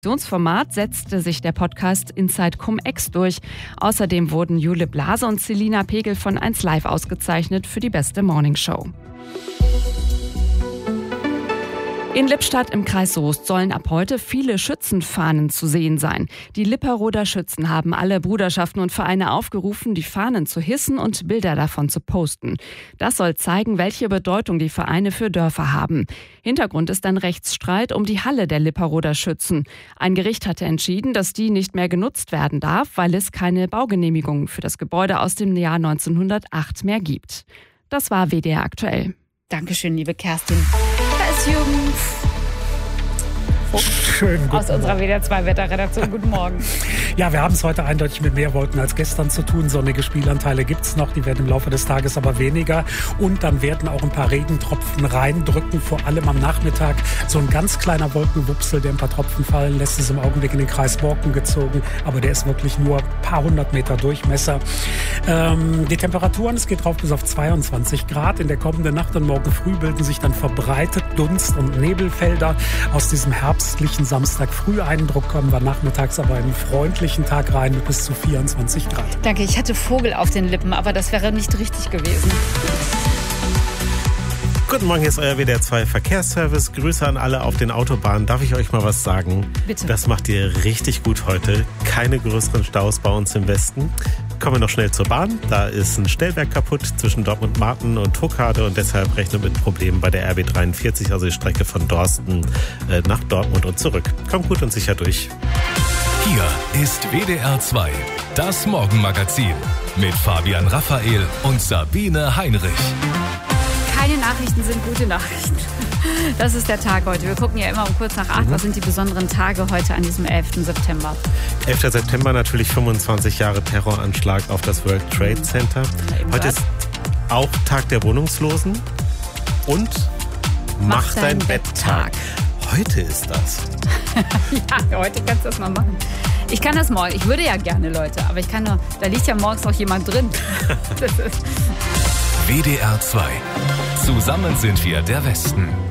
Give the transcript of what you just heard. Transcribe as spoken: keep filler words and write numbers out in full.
Format setzte sich der Podcast Inside Cum-Ex durch. Außerdem wurden Jule Blase und Selina Pegel von eins Live ausgezeichnet für die beste Morningshow. In Lippstadt im Kreis Soest sollen ab heute viele Schützenfahnen zu sehen sein. Die Lipperoder Schützen haben alle Bruderschaften und Vereine aufgerufen, die Fahnen zu hissen und Bilder davon zu posten. Das soll zeigen, welche Bedeutung die Vereine für Dörfer haben. Hintergrund ist ein Rechtsstreit um die Halle der Lipperoder Schützen. Ein Gericht hatte entschieden, dass die nicht mehr genutzt werden darf, weil es keine Baugenehmigung für das Gebäude aus dem Jahr neunzehnhundertacht mehr gibt. Das war W D R aktuell. Dankeschön, liebe Kerstin. Da ist Jürgen Schön, aus unserer W D R zwei Wetterredaktion. Guten Morgen. Ja, wir haben es heute eindeutig mit mehr Wolken als gestern zu tun. Sonnige Spielanteile gibt es noch, die werden im Laufe des Tages aber weniger. Und dann werden auch ein paar Regentropfen reindrücken, vor allem am Nachmittag. So ein ganz kleiner Wolkenwupsel, der ein paar Tropfen fallen lässt, ist im Augenblick in den Kreis Borken gezogen. Aber der ist wirklich nur ein paar hundert Meter Durchmesser. Ähm, die Temperaturen, es geht drauf bis auf zweiundzwanzig Grad. In der kommenden Nacht und morgen früh bilden sich dann verbreitet Dunst- und Nebelfelder. Aus diesem herbstlichen Samstag-Früh-Eindruck kommen wir nachmittags aber einen freundlichen Tag rein mit bis zu vierundzwanzig Grad. Danke, ich hatte Vogel auf den Lippen, aber das wäre nicht richtig gewesen. Guten Morgen, hier ist euer W D R zwei Verkehrsservice. Grüße an alle auf den Autobahnen. Darf ich euch mal was sagen? Bitte. Das macht ihr richtig gut heute. Keine größeren Staus bei uns im Westen. Kommen wir noch schnell zur Bahn. Da ist ein Stellwerk kaputt zwischen Dortmund-Marten und Tuckade und deshalb rechnet mit Problemen bei der R B dreiundvierzig, also die Strecke von Dorsten äh, nach Dortmund und zurück. Kommt gut und sicher durch. Hier ist W D R zwei, das Morgenmagazin mit Fabian Raphael und Sabine Heinrich. Keine Nachrichten sind gute Nachrichten. Das ist der Tag heute. Wir gucken ja immer um kurz nach acht. Mhm. Was sind die besonderen Tage heute an diesem elften September? elfter September natürlich fünfundzwanzig Jahre Terroranschlag auf das World Trade Center. Mhm. Heute ist auch Tag der Wohnungslosen und Mach, Mach dein, dein Bett-Tag. Heute ist das. Ja, heute kannst du das mal machen. Ich kann das morgen. Ich würde ja gerne, Leute. Aber ich kann nur, da liegt ja morgens noch jemand drin. Das ist W D R zwei. Zusammen sind wir der Westen.